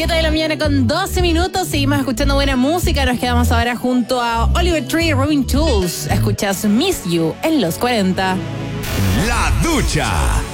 7 de la mañana con 12 minutos. Seguimos escuchando buena música. Nos quedamos ahora junto a Oliver Tree y Robin Schulz. Escuchas Miss You en los 40. La Ducha.